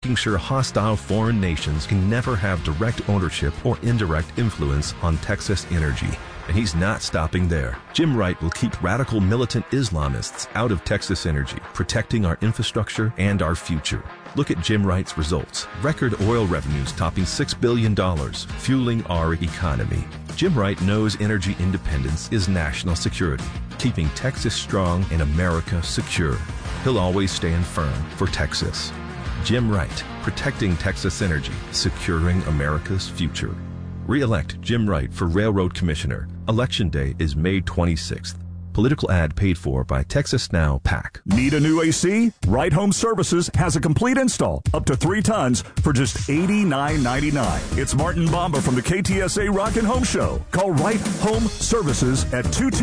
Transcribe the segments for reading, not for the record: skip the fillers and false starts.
making sure hostile foreign nations can never have direct ownership or indirect influence on Texas energy. And he's not stopping there. Jim Wright will keep radical militant Islamists out of Texas energy, protecting our infrastructure and our future. Look at Jim Wright's results. Record oil revenues topping $6 billion, fueling our economy. Jim Wright knows energy independence is national security, keeping Texas strong and America secure. He'll always stand firm for Texas. Jim Wright, protecting Texas energy, securing America's future. Re-elect Jim Wright for Railroad Commissioner. Election day is May 26th. Political ad paid for by Texas Now PAC. Need a new AC? Right Home Services has a complete install, up to 3 tons, for just $89.99. It's Martin Bomba from the KTSA Rock and Home Show. Call Right Home Services at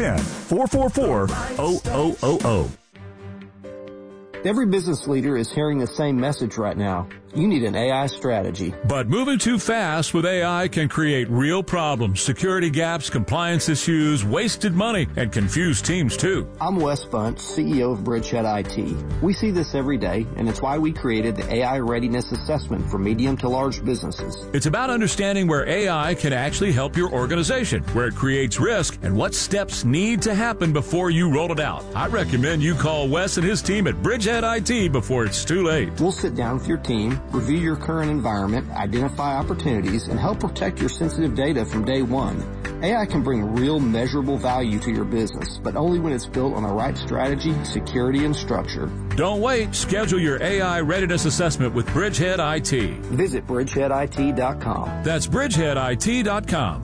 210-444-0000. Every business leader is hearing the same message right now. You need an AI strategy. But moving too fast with AI can create real problems, security gaps, compliance issues, wasted money, and confused teams too. I'm Wes Bunch, CEO of Bridgehead IT. We see this every day, and it's why we created the AI Readiness Assessment for medium to large businesses. It's about understanding where AI can actually help your organization, where it creates risk, and what steps need to happen before you roll it out. I recommend you call Wes and his team at Bridgehead IT before it's too late. We'll sit down with your team, review your current environment, identify opportunities, and help protect your sensitive data from day one. AI can bring real measurable value to your business, but only when it's built on the right strategy, security, and structure. Don't wait. Schedule your AI readiness assessment with Bridgehead IT. Visit bridgeheadit.com. That's bridgeheadit.com.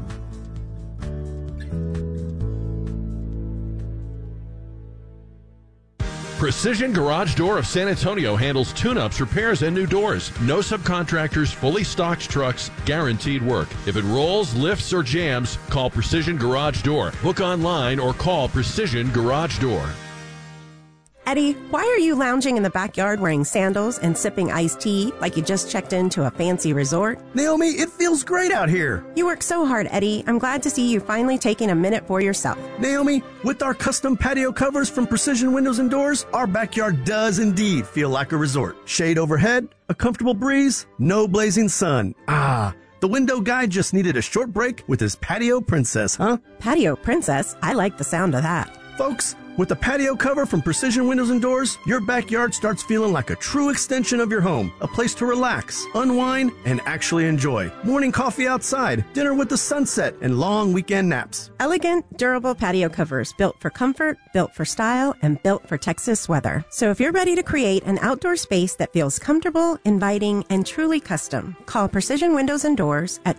Precision Garage Door of San Antonio handles tune-ups, repairs, and new doors. No subcontractors, fully stocked trucks, guaranteed work. If it rolls, lifts, or jams, call Precision Garage Door. Book online or call Precision Garage Door. Eddie, why are you lounging in the backyard wearing sandals and sipping iced tea like you just checked into a fancy resort? Naomi, it feels great out here. You work so hard, Eddie. I'm glad to see you finally taking a minute for yourself. Naomi, with our custom patio covers from Precision Windows and Doors, our backyard does indeed feel like a resort. Shade overhead, a comfortable breeze, no blazing sun. Ah, the window guy just needed a short break with his Patio Princess, huh? Patio Princess? I like the sound of that. Folks, with the patio cover from Precision Windows and Doors, your backyard starts feeling like a true extension of your home. A place to relax, unwind, and actually enjoy. Morning coffee outside, dinner with the sunset, and long weekend naps. Elegant, durable patio covers built for comfort, built for style, and built for Texas weather. So if you're ready to create an outdoor space that feels comfortable, inviting, and truly custom, call Precision Windows and Doors at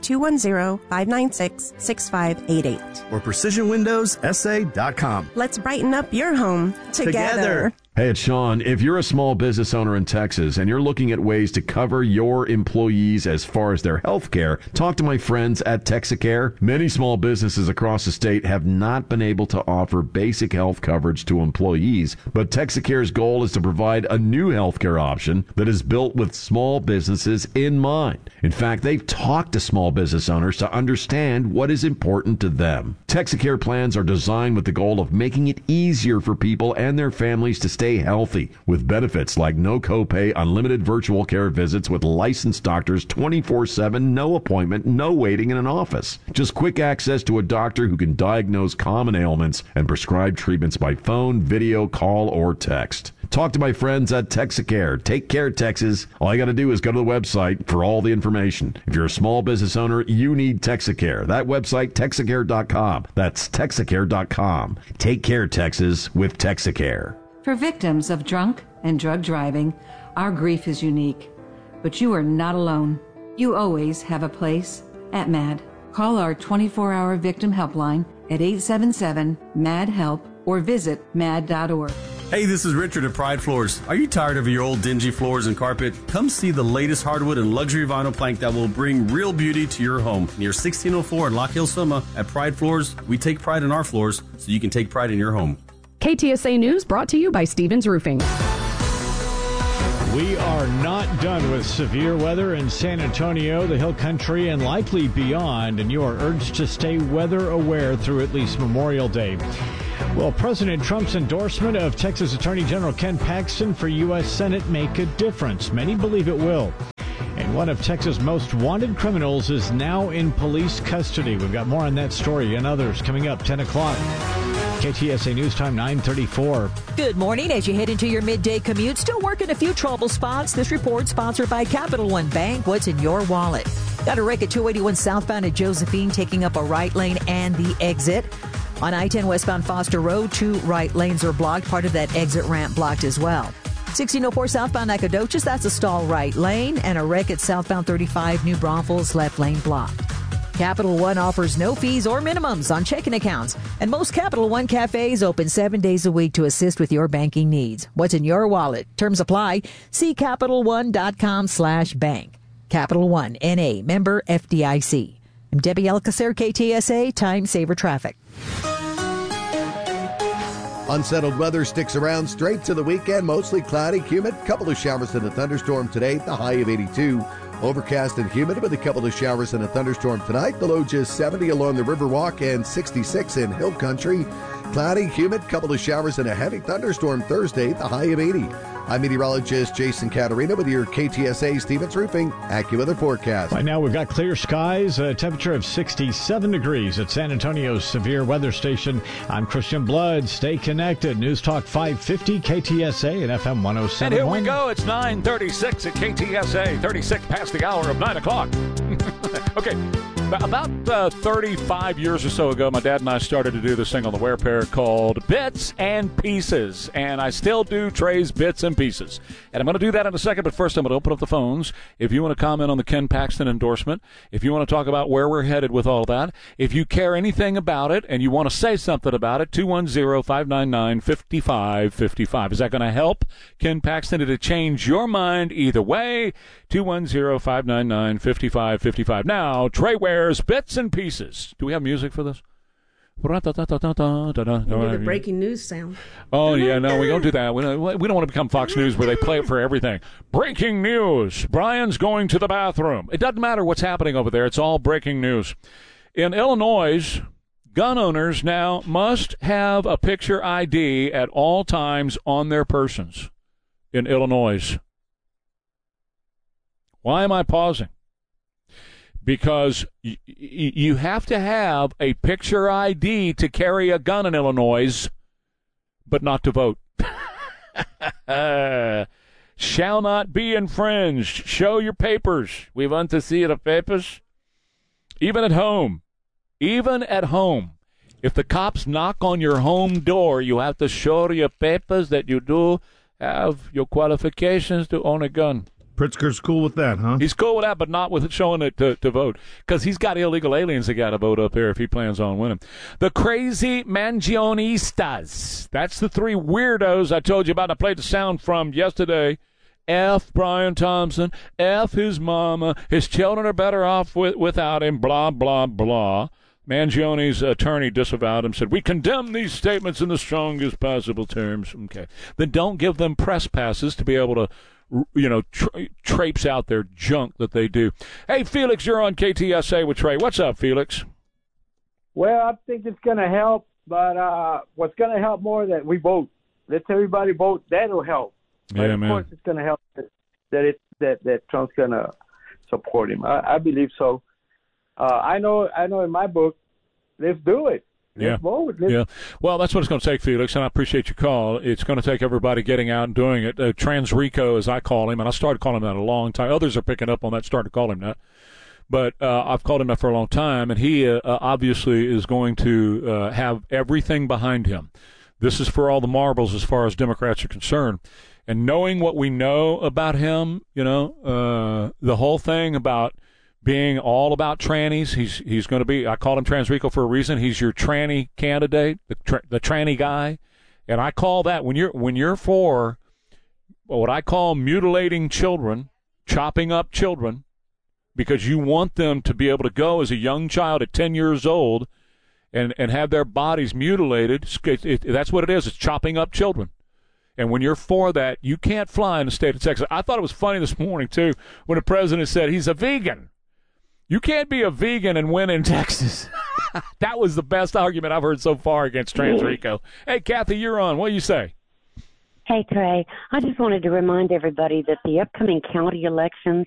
210-596-6588. Or PrecisionWindowsSA.com. Let's brighten up your home together. Hey, it's Sean. If you're a small business owner in Texas and you're looking at ways to cover your employees as far as their health care, talk to my friends at Texacare. Many small businesses across the state have not been able to offer basic health coverage to employees, but Texacare's goal is to provide a new health care option that is built with small businesses in mind. In fact, they've talked to small business owners to understand what is important to them. Texacare plans are designed with the goal of making it easier for people and their families to stay healthy, with benefits like no copay, unlimited virtual care visits with licensed doctors 24/7, no appointment, no waiting in an office. Just quick access to a doctor who can diagnose common ailments and prescribe treatments by phone, video, call, or text. Talk to my friends at Texacare. Take care, Texas. All you got to do is go to the website for all the information. If you're a small business owner, you need Texacare. That website, Texacare.com. That's Texacare.com. Take care, Texas, with Texacare. For victims of drunk and drug driving, our grief is unique. But you are not alone. You always have a place at MAD. Call our 24-hour victim helpline at 877-MAD-HELP or visit mad.org. Hey, this is Richard at Pride Floors. Are you tired of your old dingy floors and carpet? Come see the latest hardwood and luxury vinyl plank that will bring real beauty to your home. Near 1604 in Lock Hill, Soma, at Pride Floors, we take pride in our floors so you can take pride in your home. KTSA News brought to you by Stevens Roofing. We are not done with severe weather in San Antonio, the Hill Country, and likely beyond, and you are urged to stay weather aware through at least Memorial Day. Will President Trump's endorsement of Texas Attorney General Ken Paxton for U.S. Senate make a difference? Many believe it will. And one of Texas' most wanted criminals is now in police custody. We've got more on that story and others coming up 10 o'clock. KTSA News Time 9:34. Good morning. As you head into your midday commute, still working a few trouble spots. This report sponsored by Capital One Bank. What's in your wallet? Got a wreck at 281 southbound at Josephine, taking up a right lane and the exit. On I-10 westbound Foster Road, 2 right lanes are blocked. Part of that exit ramp blocked as well. 1604 southbound Nacogdoches, that's a stall right lane. And a wreck at southbound 35 New Braunfels, left lane blocked. Capital One offers no fees or minimums on checking accounts. And most Capital One cafes open 7 days a week to assist with your banking needs. What's in your wallet? Terms apply. See CapitalOne.com/bank. Capital One, N.A., member FDIC. I'm Debbie Alcacer, KTSA, Time Saver Traffic. Unsettled weather sticks around straight to the weekend. Mostly cloudy, humid. Couple of showers and a thunderstorm today. The high of 82. Overcast and humid with a couple of showers and a thunderstorm tonight. The low just 70 along the Riverwalk and 66 in Hill Country. Cloudy, humid, couple of showers and a heavy thunderstorm Thursday. The high of 80. I'm meteorologist Jason Caterina with your KTSA Stevens Roofing AccuWeather forecast. Right now we've got clear skies, a temperature of 67 degrees at San Antonio's severe weather station. I'm Christian Blood. Stay connected. News Talk 550 KTSA and FM 107.1. And here we go. It's 9:36 at KTSA, 36 past the hour of 9 o'clock. Okay. About 35 years or so ago, my dad and I started to do this thing on the Wear Pair called Bits and Pieces, and I still do Trey's Bits and Pieces. And I'm going to do that in a second, but first I'm going to open up the phones. If you want to comment on the Ken Paxton endorsement, if you want to talk about where we're headed with all that, if you care anything about it and you want to say something about it, 210-599-5555. Is that going to help Ken Paxton? Did it change your mind either way? 210-599-5555. Now, Trey wears Bits and Pieces. Do we have music for this? Maybe the breaking news sound. Oh, yeah, no, we don't do that. We don't want to become Fox News where they play it for everything. Breaking news. Brian's going to the bathroom. It doesn't matter what's happening over there. It's all breaking news. In Illinois, gun owners now must have a picture ID at all times on their persons in Illinois. Why am I pausing? Because you have to have a picture ID to carry a gun in Illinois, but not to vote. Shall not be infringed. Show your papers. We want to see the papers. Even at home. Even at home. If the cops knock on your home door, you have to show your papers that you do have your qualifications to own a gun. Pritzker's cool with that, huh? He's cool with that, but not with it showing it to vote. Because he's got illegal aliens that got to vote up there if he plans on winning. The crazy Mangionistas. That's the 3 weirdos I told you about. I played the sound from yesterday. F. Brian Thompson. F. his mama. His children are better off without him. Blah, blah, blah. Mangione's attorney disavowed him, said, we condemn these statements in the strongest possible terms. Okay. Then don't give them press passes to be able to traipse out their junk that they do. Hey, Felix, you're on KTSA with Trey. What's up, Felix? Well, I think it's going to help, but what's going to help more that we vote. Let everybody vote. That'll help. But Yeah, of man. course, it's going to help that Trump's going to support him. I believe so. I know in my book, let's do it. Yeah. Yeah. Well, that's what it's going to take, Felix, and I appreciate your call. It's going to take everybody getting out and doing it. Transrico, as I call him, and I started calling him that a long time. Others are picking up on that, started to call him that. But I've called him that for a long time, and he obviously is going to have everything behind him. This is for all the marbles as far as Democrats are concerned. And knowing what we know about him, the whole thing about being all about trannies, he's going to be, I call him Transrico for a reason. He's your tranny candidate, the tranny guy. And I call that, when you're for what I call mutilating children, chopping up children, because you want them to be able to go as a young child at 10 years old and have their bodies mutilated. That's what it is. It's chopping up children. And when you're for that, you can't fly in the state of Texas. I thought it was funny this morning, too, when the president said he's a vegan. You can't be a vegan and win in Texas. That was the best argument I've heard so far against Transrico. Hey, Kathy, you're on. What do you say? Hey, Trey. I just wanted to remind everybody that the upcoming county elections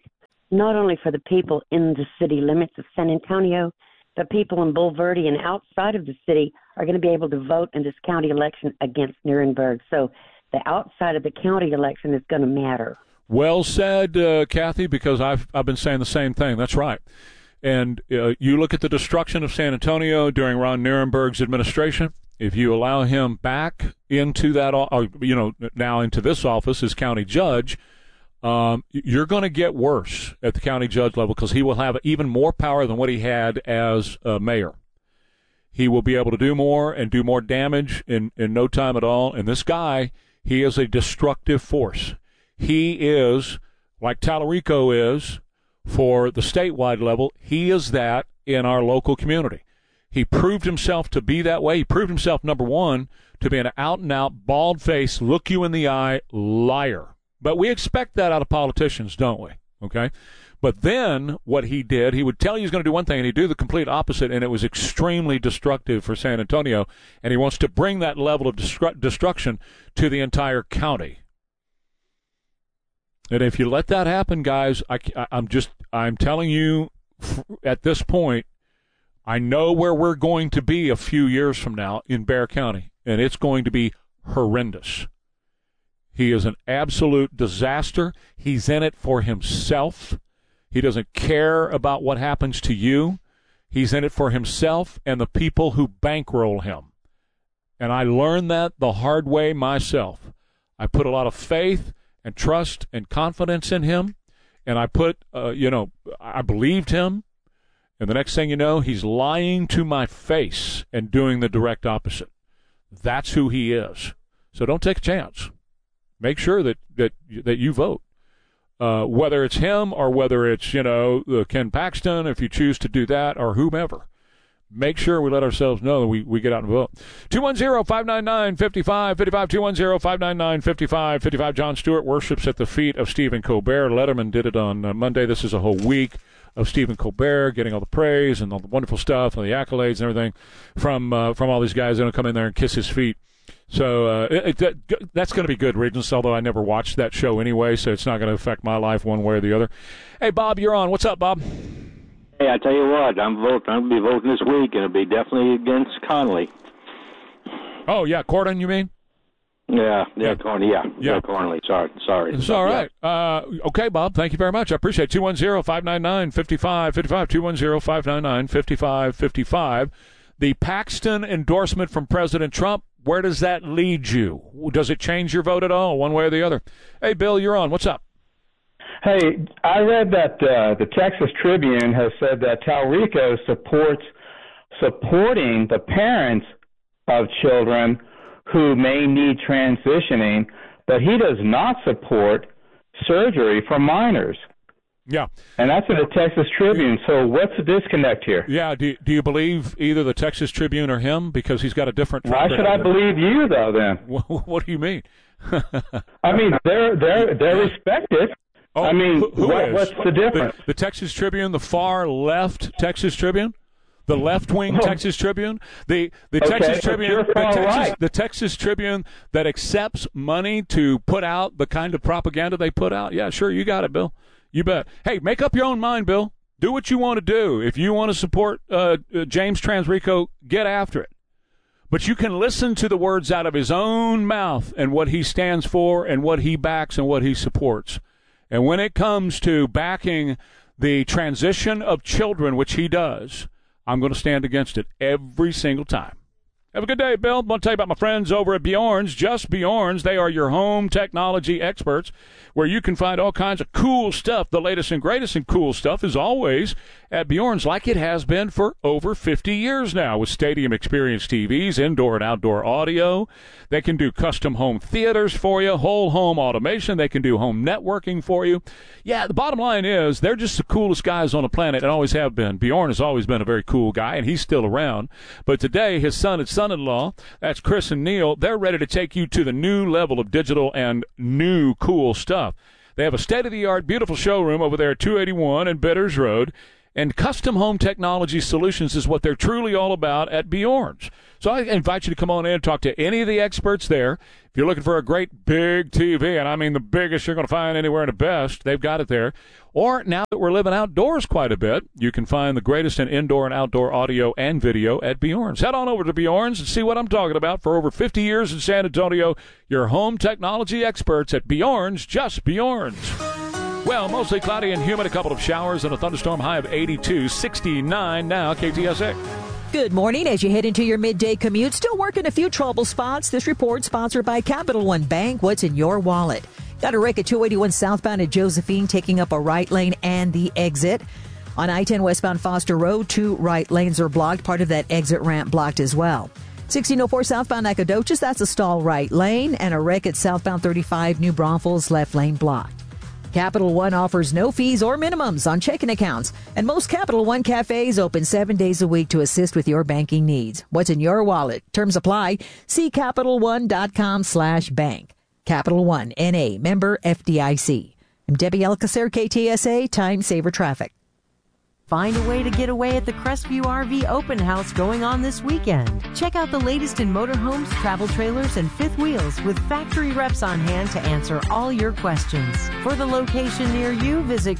not only for the people in the city limits of San Antonio, but people in Bulverde and outside of the city are going to be able to vote in this county election against Nuremberg. So the outside of the county election is going to matter. Well said, Kathy, because I've been saying the same thing. That's right. And you look at the destruction of San Antonio during Ron Nuremberg's administration. If you allow him back into that, now into this office as county judge, you're going to get worse at the county judge level because he will have even more power than what he had as mayor. He will be able to do more and do more damage in no time at all. And this guy, he is a destructive force. He is, like Tallarico is for the statewide level, he is that in our local community. He proved himself to be that way. He proved himself, number one, to be an out-and-out, bald-faced, look-you-in-the-eye liar. But we expect that out of politicians, don't we? Okay? But then what he did, he would tell you he's going to do one thing, and he'd do the complete opposite, and it was extremely destructive for San Antonio, and he wants to bring that level of destruction to the entire county. And if you let that happen, guys, I'm telling you at this point, I know where we're going to be a few years from now in Bexar County, and it's going to be horrendous. He is an absolute disaster. He's in it for himself. He doesn't care about what happens to you. He's in it for himself and the people who bankroll him. And I learned that the hard way myself. I put a lot of faith and trust and confidence in him, and I believed him. And the next thing you know, he's lying to my face and doing the direct opposite. That's who he is. So don't take a chance. Make sure that you vote. Whether it's him or whether it's, Ken Paxton, if you choose to do that, or whomever. Make sure we let ourselves know that we get out and vote. 210-599-5555, 210-599-5555. Jon Stewart worships at the feet of Stephen Colbert. Letterman did it on Monday. This is a whole week of Stephen Colbert getting all the praise and all the wonderful stuff and the accolades and everything from all these guys that will come in there and kiss his feet. So that's going to be good riddance, although I never watched that show anyway, so it's not going to affect my life one way or the other. Hey, Bob, you're on. What's up, Bob? Hey, I tell you what, I'm going to be voting this week, and it'll be definitely against Connolly. Oh, yeah, Corden, you mean? Yeah, Connolly, yeah. Connolly, sorry. It's all right. Okay, Bob, thank you very much. I appreciate it. 210-599-5555, 210-599-5555. The Paxton endorsement from President Trump, where does that lead you? Does it change your vote at all, one way or the other? Hey, Bill, you're on. What's up? Hey, I read that the Texas Tribune has said that Tallarico supporting the parents of children who may need transitioning, but he does not support surgery for minors. Yeah. And that's in the Texas Tribune, so what's the disconnect here? Yeah, do you believe either the Texas Tribune or him, because he's got a different... Why should I believe you, though, then? What do you mean? I mean, they're respected. Oh, I mean, what's the difference? The Texas Tribune, the far left Texas Tribune, the left-wing Texas Tribune, the Texas Tribune, the Texas Tribune that accepts money to put out the kind of propaganda they put out. Yeah, sure, you got it, Bill. You bet. Hey, make up your own mind, Bill. Do what you want to do. If you want to support James Transrico, get after it. But you can listen to the words out of his own mouth and what he stands for and what he backs and what he supports. And when it comes to backing the transition of children, which he does, I'm going to stand against it every single time. Have a good day, Bill. I'm going to tell you about my friends over at Bjorn's. Just Bjorn's. They are your home technology experts, where you can find all kinds of cool stuff. The latest and greatest and cool stuff is always at Bjorn's, like it has been for over 50 years now, with Stadium Experience TVs, indoor and outdoor audio. They can do custom home theaters for you, whole home automation. They can do home networking for you. Yeah, the bottom line is they're just the coolest guys on the planet and always have been. Bjorn has always been a very cool guy, and he's still around. But today, his son and son-in-law, that's Chris and Neil, they're ready to take you to the new level of digital and new cool stuff. They have a state-of-the-art, beautiful showroom over there at 281 and Bidders Road. And custom home technology solutions is what they're truly all about at Bjorn's. So I invite you to come on in and talk to any of the experts there. If you're looking for a great big TV, and I mean the biggest you're going to find anywhere and the best, they've got it there. Or now that we're living outdoors quite a bit, you can find the greatest in indoor and outdoor audio and video at Bjorn's. Head on over to Bjorn's and see what I'm talking about. For over 50 years in San Antonio, your home technology experts at Bjorn's, just Bjorn's. Well, mostly cloudy and humid, a couple of showers and a thunderstorm, high of 82, 69 now, KTSA. Good morning. As you head into your midday commute, still working a few trouble spots. This report sponsored by Capital One Bank. What's in your wallet? Got a wreck at 281 southbound at Josephine, taking up a right lane and the exit. On I-10 westbound Foster Road, 2 right lanes are blocked. Part of that exit ramp blocked as well. 1604 southbound Nacogdoches, that's a stall right lane. And a wreck at southbound 35 New Braunfels, left lane blocked. Capital One offers no fees or minimums on checking accounts, and most Capital One cafes open 7 days a week to assist with your banking needs. What's in your wallet? Terms apply. See CapitalOne.com/bank. Capital One, N.A., member FDIC. I'm Debbie Alcacer, KTSA, Time Saver Traffic. Find a way to get away at the Crestview RV Open House going on this weekend. Check out the latest in motorhomes, travel trailers, and fifth wheels with factory reps on hand to answer all your questions. For the location near you, visit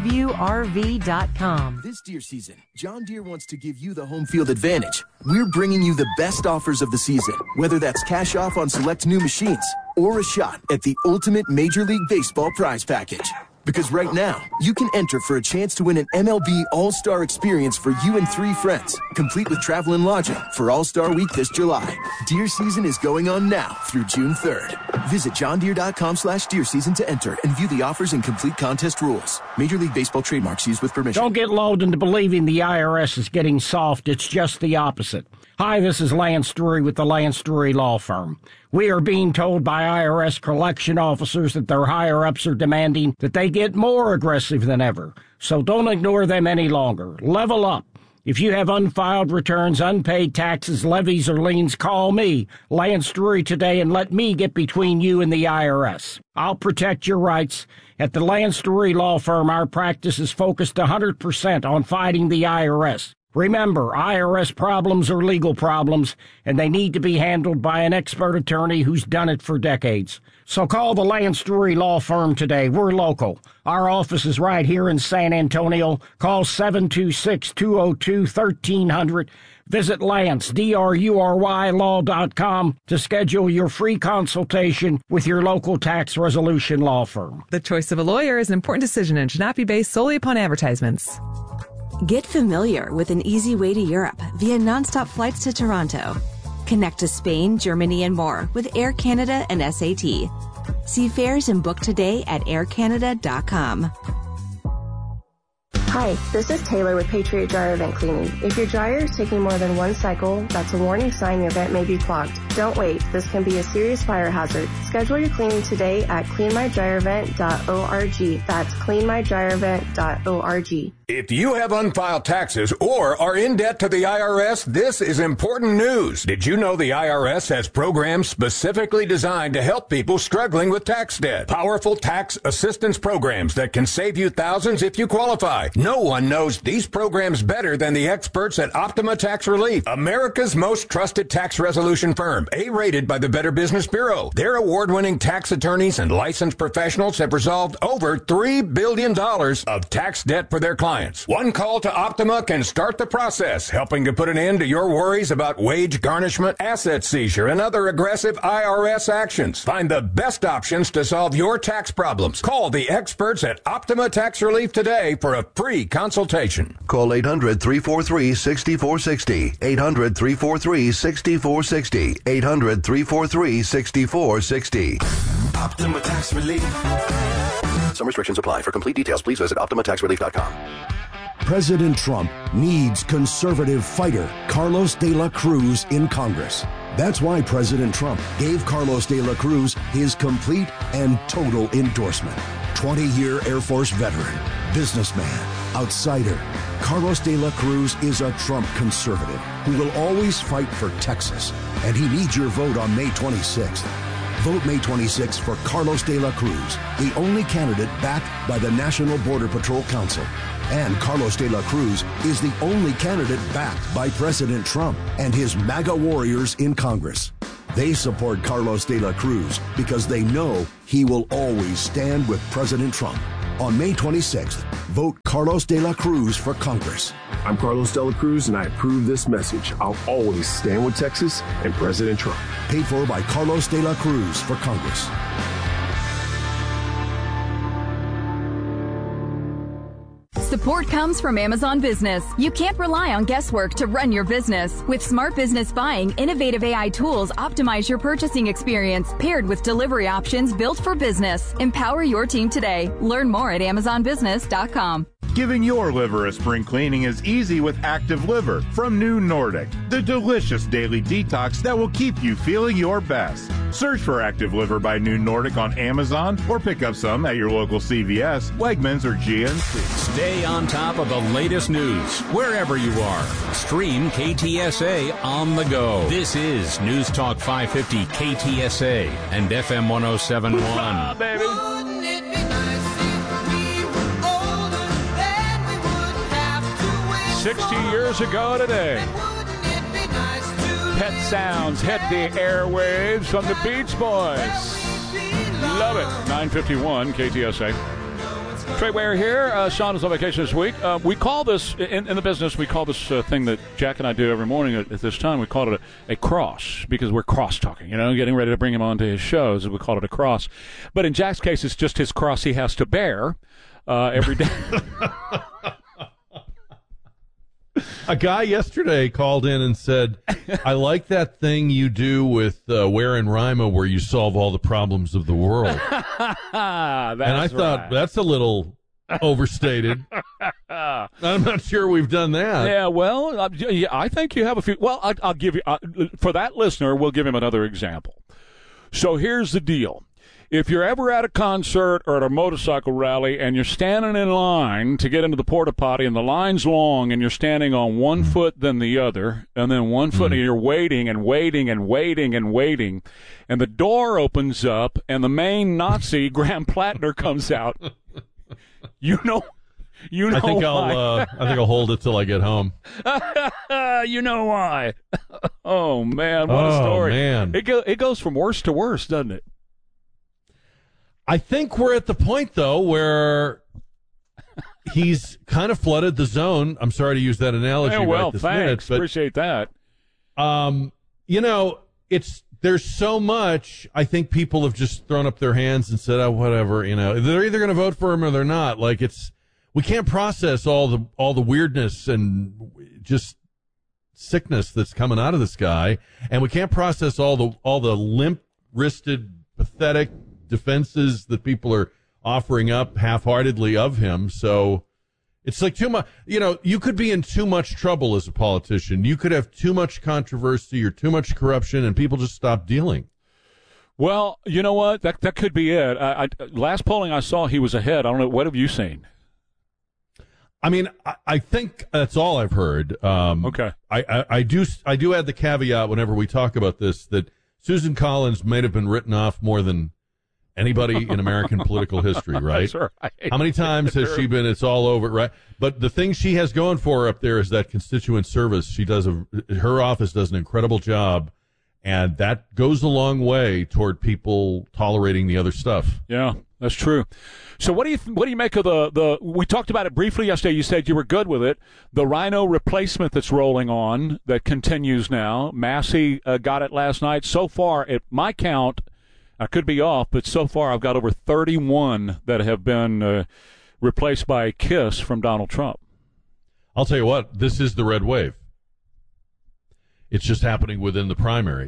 CrestviewRV.com. This deer season, John Deere wants to give you the home field advantage. We're bringing you the best offers of the season, whether that's cash off on select new machines or a shot at the ultimate Major League Baseball prize package. Because right now, you can enter for a chance to win an MLB All-Star experience for you and 3 friends, complete with travel and lodging for All-Star Week this July. Deer season is going on now through June 3rd. Visit johndeere.com/deer season to enter and view the offers and complete contest rules. Major League Baseball trademarks used with permission. Don't get lulled into believing the IRS is getting soft. It's just the opposite. Hi, this is Lance Drury with the Lance Drury Law Firm. We are being told by IRS collection officers that their higher-ups are demanding that they get more aggressive than ever. So don't ignore them any longer. Level up. If you have unfiled returns, unpaid taxes, levies, or liens, call me, Lance Drury, today and let me get between you and the IRS. I'll protect your rights. At the Lance Drury Law Firm, our practice is focused 100% on fighting the IRS. Remember, IRS problems are legal problems, and they need to be handled by an expert attorney who's done it for decades. So call the Lance Drury Law Firm today. We're local. Our office is right here in San Antonio. Call 726-202-1300. Visit Lance, DRURYlaw.com to schedule your free consultation with your local tax resolution law firm. The choice of a lawyer is an important decision and should not be based solely upon advertisements. Get familiar with an easy way to Europe via nonstop flights to Toronto. Connect to Spain, Germany, and more with Air Canada and SAT. See fares and book today at aircanada.com. Hi, this is Taylor with Patriot Dryer Vent Cleaning. If your dryer is taking more than one cycle, that's a warning sign your vent may be clogged. Don't wait. This can be a serious fire hazard. Schedule your cleaning today at cleanmydryervent.org. That's cleanmydryervent.org. If you have unfiled taxes or are in debt to the IRS, this is important news. Did you know the IRS has programs specifically designed to help people struggling with tax debt? Powerful tax assistance programs that can save you thousands if you qualify. No one knows these programs better than the experts at Optima Tax Relief, America's most trusted tax resolution firm, A-rated by the Better Business Bureau. Their award-winning tax attorneys and licensed professionals have resolved over $3 billion of tax debt for their clients. One call to Optima can start the process, helping to put an end to your worries about wage garnishment, asset seizure, and other aggressive IRS actions. Find the best options to solve your tax problems. Call the experts at Optima Tax Relief today for a free consultation. Call 800-343-6460. 800-343-6460. 800-343-6460. Optima Tax Relief. Some restrictions apply. For complete details, please visit OptimaTaxRelief.com. President Trump needs conservative fighter Carlos de la Cruz in Congress. That's why President Trump gave Carlos de la Cruz his complete and total endorsement. 20-year Air Force veteran, businessman, outsider. Carlos de la Cruz is a Trump conservative who will always fight for Texas, and he needs your vote on May 26th. Vote May 26 for Carlos de la Cruz, the only candidate backed by the National Border Patrol Council. And Carlos de la Cruz is the only candidate backed by President Trump and his MAGA warriors in Congress. They support Carlos de la Cruz because they know he will always stand with President Trump. On May 26th, vote Carlos de la Cruz for Congress. I'm Carlos de la Cruz, and I approve this message. I'll always stand with Texas and President Trump. Paid for by Carlos de la Cruz for Congress. Support comes from Amazon Business. You can't rely on guesswork to run your business. With Smart Business Buying, innovative AI tools optimize your purchasing experience, paired with delivery options built for business. Empower your team today. Learn more at AmazonBusiness.com. Giving your liver a spring cleaning is easy with Active Liver from New Nordic, the delicious daily detox that will keep you feeling your best. Search for Active Liver by New Nordic on Amazon or pick up some at your local CVS, Wegmans, or GNC. Stay on top of the latest news wherever you are. Stream KTSA on the go. This is News Talk 550 KTSA and FM 1071. Baby. 60 years ago today, Pet Sounds hit the airwaves from the Beach Boys. Love it. 951 KTSA. Trey Ware here. Sean is on vacation this week. We call this, in the business, we call this thing that Jack and I do every morning at this time, we call it a cross, because we're cross-talking, getting ready to bring him on to his shows. We call it a cross. But in Jack's case, it's just his cross he has to bear every day. A guy yesterday called in and said, I like that thing you do with Ware and Rima where you solve all the problems of the world. And I thought, that's a little overstated. I'm not sure we've done that. Yeah, well, I think you have a few. Well, I'll give you, for that listener, we'll give him another example. So here's the deal. If you're ever at a concert or at a motorcycle rally and you're standing in line to get into the porta potty and the line's long and you're standing on one foot then the other and then one foot and you're waiting and waiting and waiting and waiting and the door opens up and the main Nazi, Graham Plattner, comes out, you know I think why. I think I'll hold it till I get home. You know why. Oh, man, what a story. Man. It goes from worse to worse, doesn't it? I think we're at the point, though, where he's kind of flooded the zone. I'm sorry to use that analogy right this minute, but appreciate that. There's so much. I think people have just thrown up their hands and said, "Oh, whatever." They're either going to vote for him or they're not. Like we can't process all the weirdness and just sickness that's coming out of this guy, and we can't process all the limp-wristed, pathetic defenses that people are offering up half-heartedly of him. So it's like too much. You could be in too much trouble as a politician. You could have too much controversy or too much corruption, and people just stop dealing. Well, you know what? That could be it. Last polling I saw, he was ahead. I don't know. What have you seen? I mean, I think that's all I've heard. Okay. I do add the caveat whenever we talk about this that Susan Collins may have been written off more than anybody in American political history, right? That's right. How many times has she been, it's all over, right? But the thing she has going for her up there is that constituent service. Her office does an incredible job, and that goes a long way toward people tolerating the other stuff. Yeah, that's true. So what do you make of the we talked about it briefly yesterday. You said you were good with it. The Rhino replacement that's rolling on that continues now. Massey got it last night. So far, at my count, I could be off, but so far I've got over 31 that have been replaced by a kiss from Donald Trump. I'll tell you what, this is the red wave. It's just happening within the primary.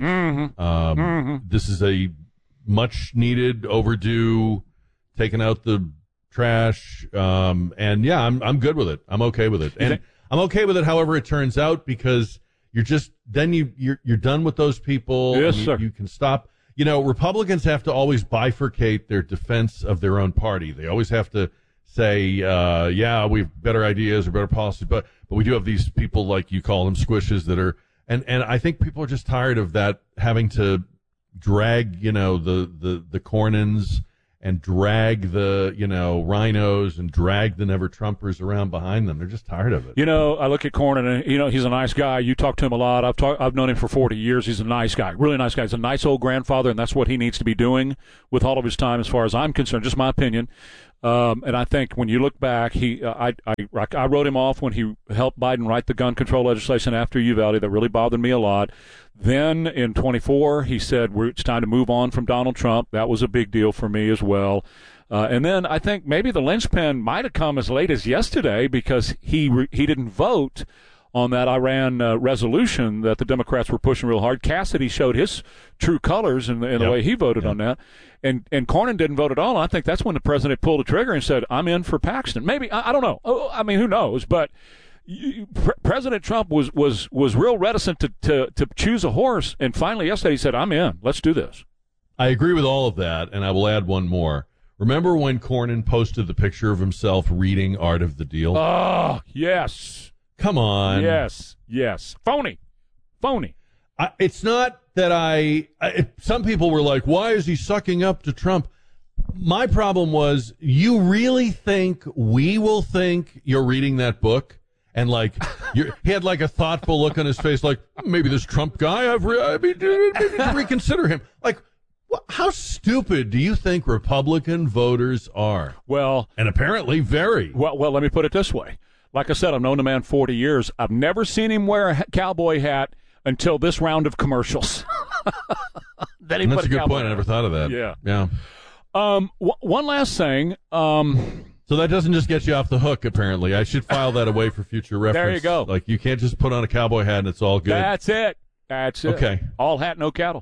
This is a much-needed, overdue, taking out the trash, and yeah, I'm good with it. I'm okay with it, and I'm okay with it. However, it turns out because you're done with those people. Yes, and sir. You can stop. Republicans have to always bifurcate their defense of their own party. They always have to say, yeah, we have better ideas or better policies, but we do have these people, like you call them, squishes, that are, and I think people are just tired of that, having to drag, the Cornyn's and drag the, rhinos and drag the Never-Trumpers around behind them. They're just tired of it. I look at Cornyn, and, he's a nice guy. You talk to him a lot. I've known him for 40 years. He's a nice guy, really nice guy. He's a nice old grandfather, and that's what he needs to be doing with all of his time as far as I'm concerned, just my opinion. And I think when you look back, I wrote him off when he helped Biden write the gun control legislation after Uvalde. That really bothered me a lot. Then in 24, he said it's time to move on from Donald Trump. That was a big deal for me as well. And then I think maybe the linchpin might have come as late as yesterday because he didn't vote on that Iran resolution that the Democrats were pushing real hard. Cassidy showed his true colors in the way he voted on that. And Cornyn didn't vote at all. I think that's when the president pulled the trigger and said, I'm in for Paxton. Maybe, I don't know. I mean, who knows? But President Trump was real reticent to choose a horse. And finally yesterday he said, I'm in. Let's do this. I agree with all of that, and I will add one more. Remember when Cornyn posted the picture of himself reading Art of the Deal? Oh, yes. Come on. Yes. Phony. It's not that some people were like, why is he sucking up to Trump? My problem was, you really think we will think you're reading that book? And he had like a thoughtful look on his face, like, maybe this Trump guy, maybe to reconsider him. Like, how stupid do you think Republican voters are? Well, and apparently very. Well, let me put it this way. Like I said, I've known the man 40 years. I've never seen him wear a cowboy hat until this round of commercials. That's a good point. I never thought of that. Yeah. One last thing. So that doesn't just get you off the hook, apparently. I should file that away for future reference. There you go. Like, you can't just put on a cowboy hat and it's all good. That's it. Okay. All hat, no cattle.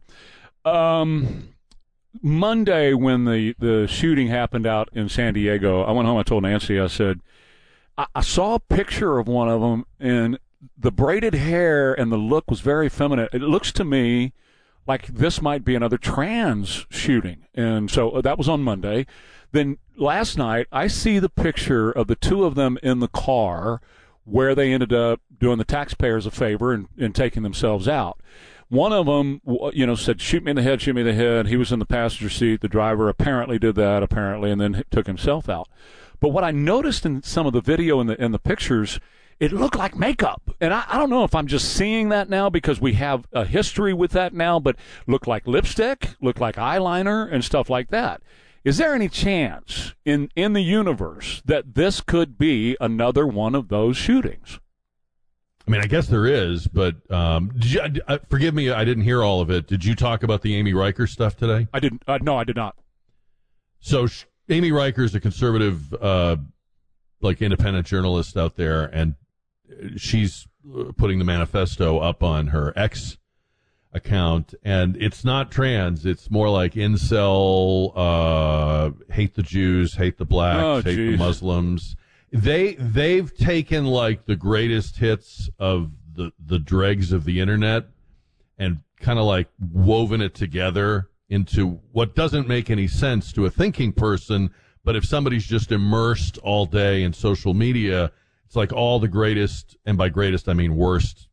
Monday, when the shooting happened out in San Diego, I went home, I told Nancy, I said, I saw a picture of one of them, and the braided hair and the look was very feminine. It looks to me like this might be another trans shooting. And so that was on Monday. Then last night, I see the picture of the two of them in the car where they ended up doing the taxpayers a favor and taking themselves out. One of them, said, shoot me in the head. He was in the passenger seat. The driver apparently did that, and then took himself out. But what I noticed in some of the video and the pictures, it looked like makeup. And I don't know if I'm just seeing that now because we have a history with that now, but looked like lipstick, looked like eyeliner and stuff like that. Is there any chance in the universe that this could be another one of those shootings? I mean, I guess there is, but forgive me, I didn't hear all of it. Did you talk about the Amy Reicher stuff today? I didn't. No, I did not. So Amy Reicher is a conservative, independent journalist out there, and she's putting the manifesto up on her X account, and it's not trans. It's more like incel, hate the Jews, hate the blacks, hate the Muslims. They've taken like the greatest hits of the dregs of the internet and kind of like woven it together into what doesn't make any sense to a thinking person. But if somebody's just immersed all day in social media, it's like all the greatest, and by greatest I mean worst,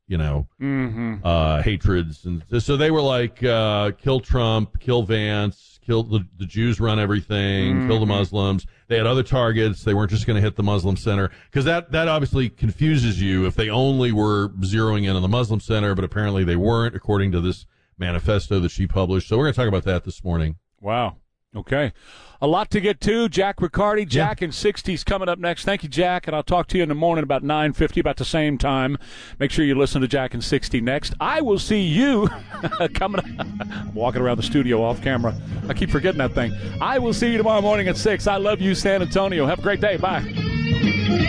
hatreds. And so they were like, kill Trump, kill Vance, kill the Jews run everything, kill the Muslims. They had other targets. They weren't just going to hit the Muslim center, because that obviously confuses you if they only were zeroing in on the Muslim center, but apparently they weren't, according to this manifesto that she published. So we're going to talk about that this morning. Wow. Okay. A lot to get to. Jack Riccardi, Jack in 60s coming up next. Thank you, Jack, and I'll talk to you in the morning about 9:50, about the same time. Make sure you listen to Jack in 60 next. I will see you coming up. I'm walking around the studio off camera. I keep forgetting that thing. I will see you tomorrow morning at 6. I love you, San Antonio. Have a great day. Bye.